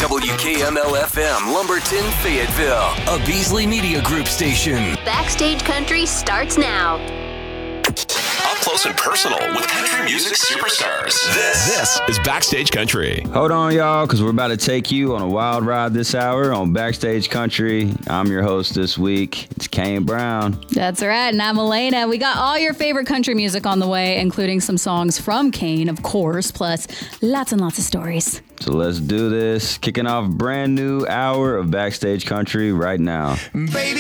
WKML-FM, Lumberton, Fayetteville, a Beasley Media Group station. Backstage Country starts now. Up close and personal with country music superstars. This is Backstage Country. Hold on, y'all, because we're about to take you on a wild ride this hour on Backstage Country. I'm your host this week. It's Kane Brown. That's right, and I'm Elena. We got all your favorite country music on the way, including some songs from Kane, of course, plus lots and lots of stories. So let's do this. Kicking off a brand new hour of Backstage Country right now. Baby.